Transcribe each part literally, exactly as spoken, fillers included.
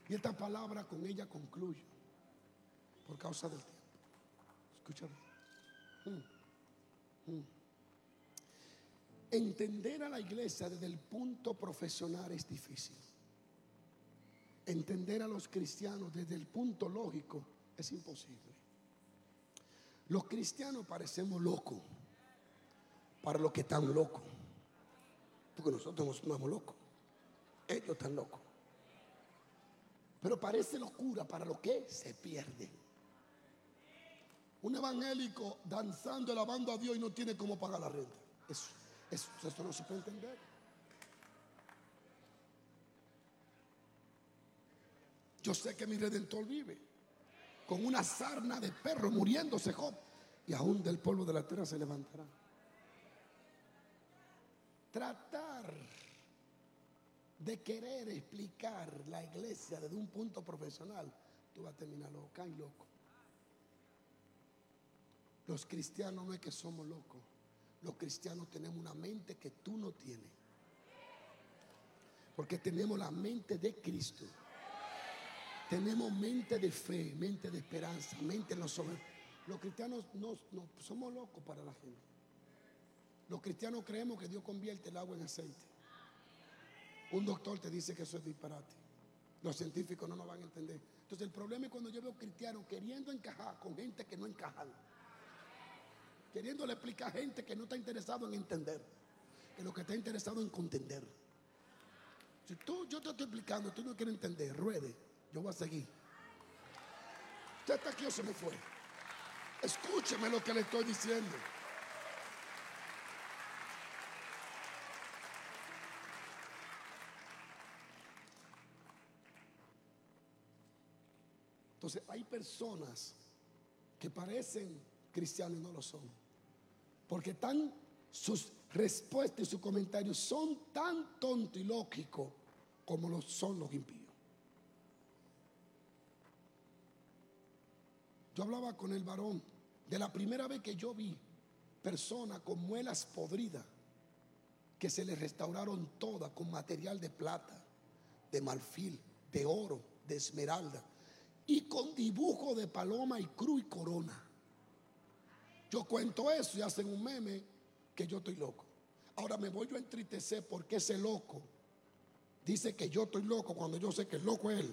Y esta palabra con ella concluyo por causa del tiempo. Escúchame. Mm, mm. Entender a la iglesia desde el punto profesional es difícil. Entender a los cristianos desde el punto lógico es imposible. Los cristianos parecemos locos para los que están locos, porque nosotros no somos locos, ellos están locos. Pero parece locura para los que se pierden. Un evangélico danzando, alabando a Dios y no tiene cómo pagar la renta. Eso, eso, eso no se puede entender. Yo sé que mi Redentor vive, con una sarna de perro muriéndose Job, y aún del polvo de la tierra se levantará. Tratar de querer explicar la iglesia desde un punto profesional, tú vas a terminar loca y loco. Los cristianos no es que somos locos, los cristianos tenemos una mente que tú no tienes, porque tenemos la mente de Cristo. Tenemos mente de fe, mente de esperanza, mente en los sobre. Los cristianos no, no somos locos para la gente. Los cristianos creemos que Dios convierte el agua en aceite. Un doctor te dice que eso es disparate. Los científicos no nos van a entender. Entonces el problema es cuando yo veo cristianos queriendo encajar con gente que no encajan, queriéndole explicar a gente que no está interesado en entender, que lo que está interesado en contender. Si tú, yo te estoy explicando, tú no quieres entender, ruede, yo voy a seguir. Usted está aquí o se me fue. Escúcheme lo que le estoy diciendo. Entonces hay personas que parecen cristianos y no lo son, porque tan, sus respuestas y sus comentarios son tan tontos y lógicos como lo son los impíos. Yo hablaba con el varón de la primera vez que yo vi personas con muelas podridas que se les restauraron todas con material de plata, de marfil, de oro, de esmeralda y con dibujo de paloma y cruz y corona. Yo cuento eso y hacen un meme que yo estoy loco. Ahora me voy yo a entristecer porque ese loco dice que yo estoy loco cuando yo sé que el loco es él.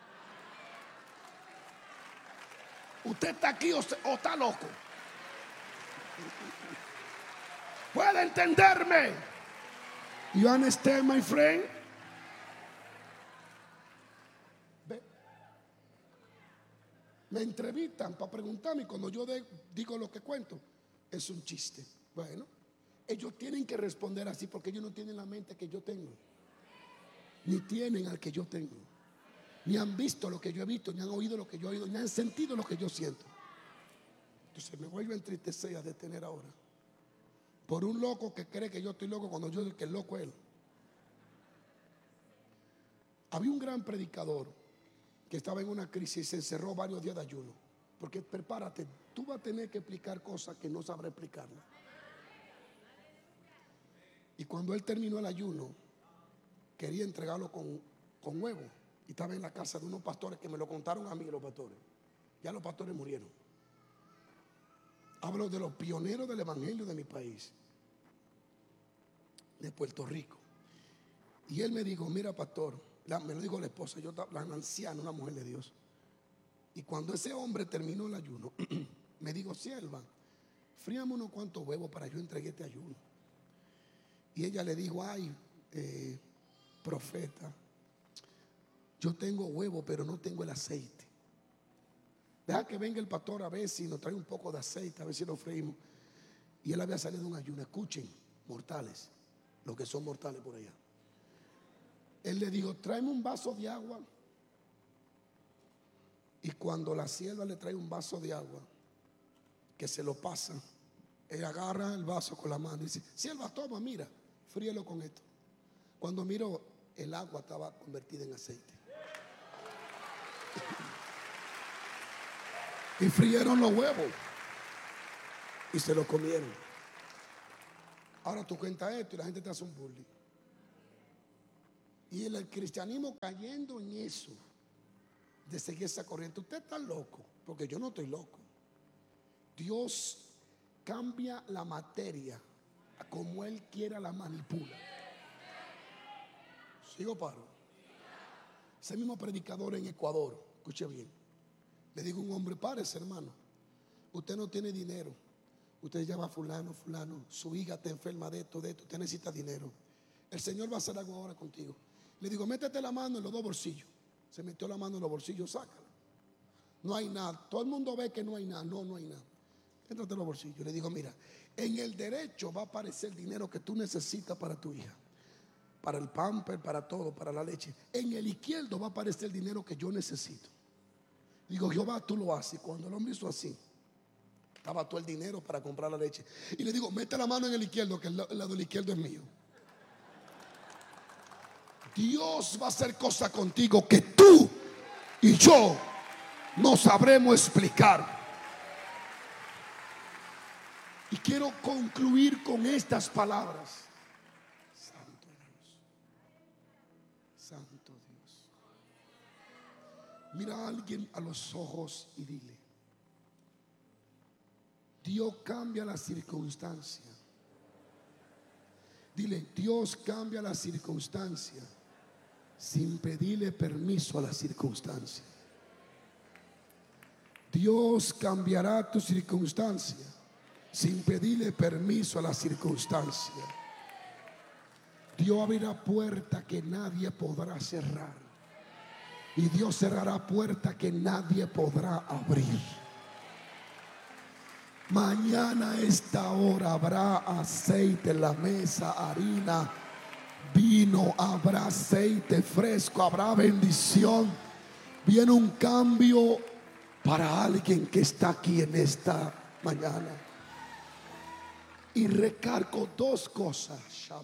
¿Usted está aquí o, se, o está loco? ¿Puede entenderme? You understand, my friend? Ve. Me entrevistan para preguntarme y cuando yo de, digo lo que cuento, es un chiste. Bueno, ellos tienen que responder así porque ellos no tienen la mente que yo tengo, ni tienen al que yo tengo, ni han visto lo que yo he visto, ni han oído lo que yo he oído, ni han sentido lo que yo siento. Entonces me vuelvo a entristecer, a detener ahora por un loco que cree que yo estoy loco cuando yo digo que el loco es él. Había un gran predicador que estaba en una crisis y se encerró varios días de ayuno, porque prepárate, tú vas a tener que explicar cosas que no sabrás explicarlas. Y cuando él terminó el ayuno, quería entregarlo con, con huevo. Y estaba en la casa de unos pastores que me lo contaron a mí, los pastores. Ya los pastores murieron. Hablo de los pioneros del evangelio de mi país, de Puerto Rico. Y él me dijo, mira pastor, la, me lo dijo la esposa, yo la anciana, una mujer de Dios. Y cuando ese hombre terminó el ayuno, me dijo, sierva, fríame unos cuantos huevos para yo entregué este ayuno. Y ella le dijo, ay, eh, profeta, yo tengo huevo, pero no tengo el aceite. Deja que venga el pastor a ver si nos trae un poco de aceite, a ver si lo freímos. Y él había salido de un ayuno. Escuchen, mortales, los que son mortales por allá. Él le dijo, tráeme un vaso de agua. Y cuando la sierva le trae un vaso de agua, que se lo pasa, él agarra el vaso con la mano y dice, sierva, toma, mira, fríelo con esto. Cuando miró, el agua estaba convertida en aceite. Y frieron los huevos y se los comieron. Ahora tú cuentas esto y la gente te hace un bullying. Y el, el cristianismo cayendo en eso. de seguir esa corriente. Usted está loco, porque yo no estoy loco. Dios cambia la materia como Él quiera, la manipula. ¿Sigo paro? Ese mismo predicador en Ecuador, escuche bien, le digo a un hombre: párese, hermano, usted no tiene dinero, usted llama a fulano, fulano, su hija está enferma de esto, de esto, usted necesita dinero, el Señor va a hacer algo ahora contigo. Le digo: métete la mano en los dos bolsillos. Se metió la mano en los bolsillos, sácala. No hay nada. Todo el mundo ve que no hay nada. No, no hay nada. Métete en los bolsillos. Le digo: mira, en el derecho va a aparecer el dinero que tú necesitas para tu hija, para el pamper, para todo, para la leche. En el izquierdo va a aparecer el dinero que yo necesito. Digo: Jehová, tú lo haces. Cuando el hombre hizo así, estaba todo el dinero para comprar la leche. Y le digo: mete la mano en el izquierdo, que el lado del izquierdo es mío. Dios va a hacer cosas contigo que tú y yo no sabremos explicar. Y quiero concluir con estas palabras. Santo Dios, Santo Dios. Mira a alguien a los ojos y dile: Dios cambia la circunstancia. Dile: Dios cambia la circunstancia sin pedirle permiso a la circunstancia. Dios cambiará tu circunstancia sin pedirle permiso a la circunstancia. Dios abrirá puerta que nadie podrá cerrar, y Dios cerrará puerta que nadie podrá abrir. Mañana a esta hora habrá aceite en la mesa, harina, vino, habrá aceite fresco, habrá bendición. Viene un cambio para alguien que está aquí en esta mañana. Y recargo dos cosas.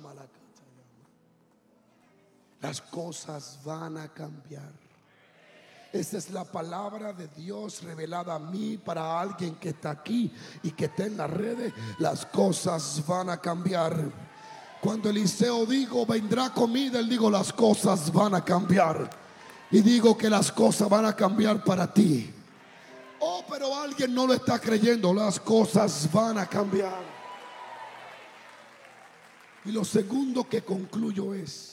Las cosas van a cambiar. Esa es la palabra de Dios revelada a mí para alguien que está aquí y que está en las redes. Las cosas van a cambiar. Cuando Eliseo dijo: vendrá comida, él dijo: las cosas van a cambiar. Y digo que las cosas van a cambiar para ti. Oh, pero alguien no lo está creyendo. Las cosas van a cambiar. Y lo segundo que concluyo es: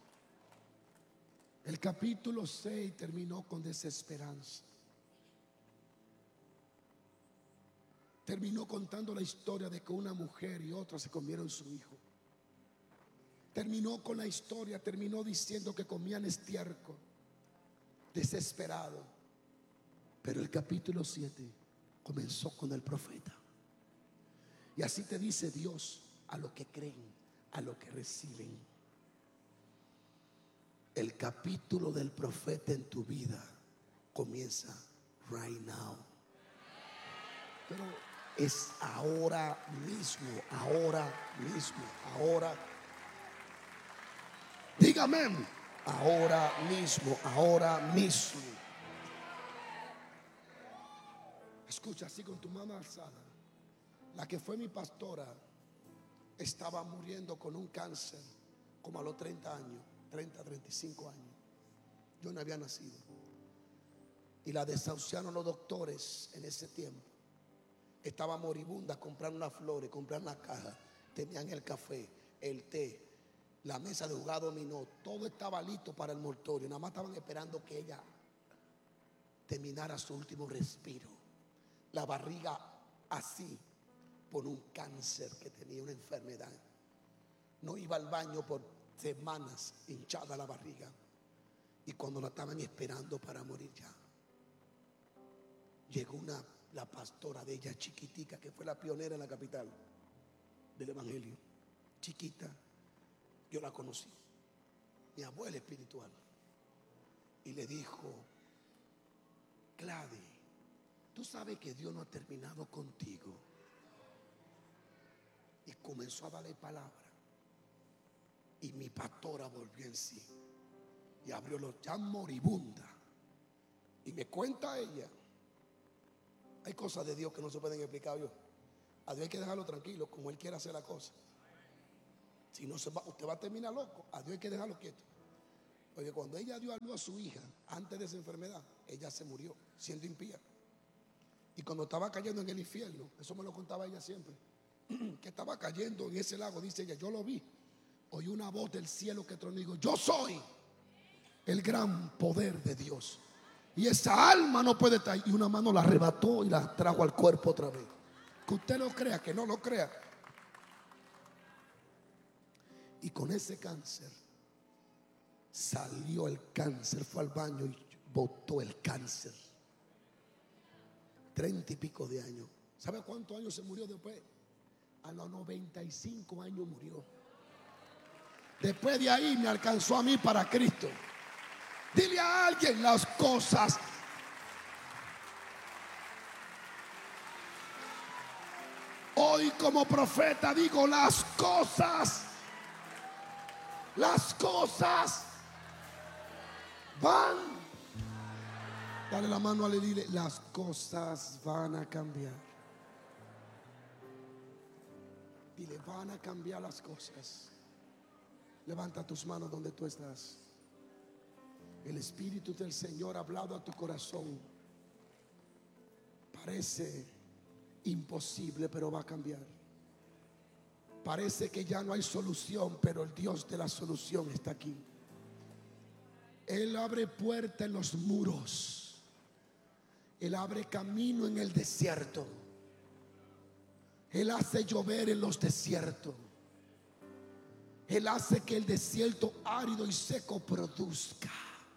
el capítulo seis terminó con desesperanza. Terminó contando la historia de que una mujer y otra se comieron su hijo. Terminó con la historia, terminó diciendo que comían estiércol. Desesperado. Pero el capítulo siete comenzó con el profeta. Y así te dice Dios a lo que creen, a lo que reciben. El capítulo del profeta en tu vida comienza right now. Pero es ahora mismo, ahora mismo, ahora. Dígame, ahora mismo, ahora mismo. Escucha, así con tu mano alzada. La que fue mi pastora estaba muriendo con un cáncer como a los treinta años, treinta, treinta y cinco años. Yo no había nacido. Y la desahuciaron los doctores en ese tiempo. Estaba moribunda, compraron unas flores, compraron una caja, tenían el café, el té, la mesa de jugar dominó, todo estaba listo para el mortorio. Nada más estaban esperando que ella terminara su último respiro. La barriga así, por un cáncer que tenía, una enfermedad. No iba al baño por semanas, hinchada la barriga. Y cuando la estaban esperando para morir ya, llegó una, la pastora de ella, chiquitica, que fue la pionera en la capital del evangelio. Chiquita, yo la conocí, mi abuela espiritual. Y le dijo: Gladys, tú sabes que Dios no ha terminado contigo. Y comenzó a darle palabra. Y mi pastora volvió en sí y abrió los ya moribunda. Y me cuenta ella: hay cosas de Dios que no se pueden explicar. Yo, a Dios hay que dejarlo tranquilo, como Él quiere hacer la cosa. Si no se va, usted va a terminar loco. A Dios hay que dejarlo quieto. Porque cuando ella dio a luz a su hija, antes de esa enfermedad, ella se murió siendo impía. Y cuando estaba cayendo en el infierno, eso me lo contaba ella siempre, que estaba cayendo en ese lago, dice ella, yo lo vi. Oí una voz del cielo que tronó y dijo, yo soy el gran poder de Dios. Y esa alma no puede estar. Y una mano la arrebató y la trajo al cuerpo otra vez. Que usted lo crea, que no lo crea. Y con ese cáncer salió el cáncer, fue al baño y botó el cáncer. Treinta y pico de años. ¿Sabe cuántos años se murió después? A los noventa y cinco años murió. Después de ahí me alcanzó a mí para Cristo. Dile a alguien las cosas. Hoy como profeta digo las cosas. Las cosas van. Dale la mano a él y dile, las cosas van a cambiar. Dile, van a cambiar las cosas. Levanta tus manos donde tú estás. El Espíritu del Señor ha hablado a tu corazón. Parece imposible, pero va a cambiar. Parece que ya no hay solución, pero el Dios de la solución está aquí. Él abre puertas en los muros. Él abre camino en el desierto. Él hace llover en los desiertos. Él hace que el desierto árido y seco produzca.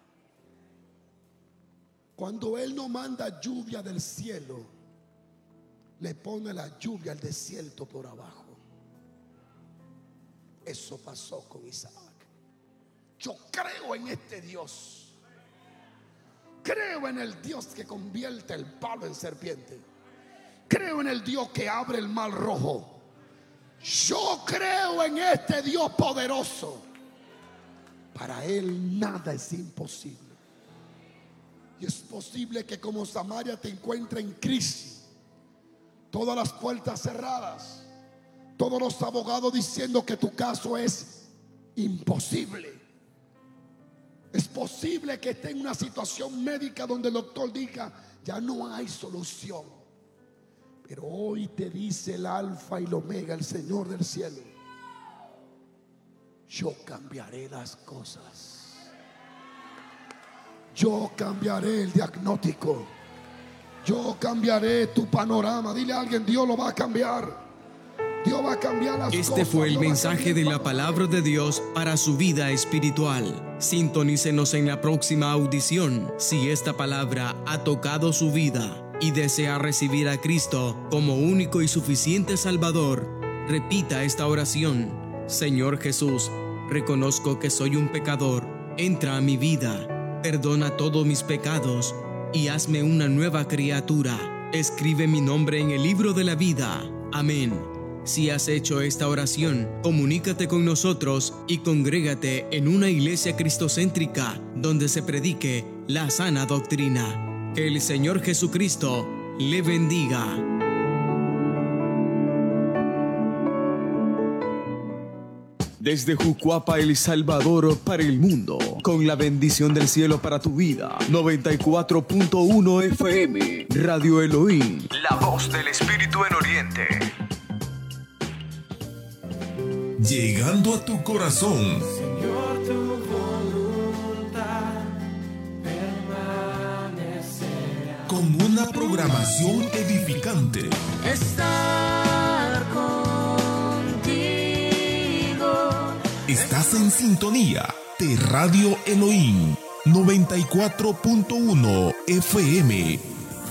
Cuando Él no manda lluvia del cielo, le pone la lluvia al desierto por abajo. Eso pasó con Isaac. Yo creo en este Dios. Creo en el Dios que convierte el palo en serpiente. Creo en el Dios que abre el mar rojo. Yo creo en este Dios poderoso. Para Él nada es imposible. Y es posible que como Samaria te encuentre en crisis, todas las puertas cerradas, todos los abogados diciendo que tu caso es imposible. Es posible que esté en una situación médica donde el doctor diga, ya no hay solución. Pero hoy te dice el alfa y el omega, el Señor del cielo, yo cambiaré las cosas. Yo cambiaré el diagnóstico. Yo cambiaré tu panorama. Dile a alguien, Dios lo va a cambiar. Dios va a cambiar las cosas. Este fue el mensaje de la palabra de Dios para su vida espiritual. Sintonícenos en la próxima audición. Si esta palabra ha tocado su vida y desea recibir a Cristo como único y suficiente Salvador, repita esta oración. Señor Jesús, reconozco que soy un pecador. Entra a mi vida. Perdona todos mis pecados y hazme una nueva criatura. Escribe mi nombre en el libro de la vida. Amén. Si has hecho esta oración, comunícate con nosotros y congrégate en una iglesia cristocéntrica donde se predique la sana doctrina. Que el Señor Jesucristo le bendiga. Desde Jucuapa, El Salvador, para el mundo, con la bendición del cielo para tu vida. noventa y cuatro punto uno F M, Radio Elohim, la voz del Espíritu en Oriente. Llegando a tu corazón. Señor, tu voluntad permanecerá. Con una programación edificante. Estar contigo. Estás en sintonía de Radio Elohim noventa y cuatro punto uno F M.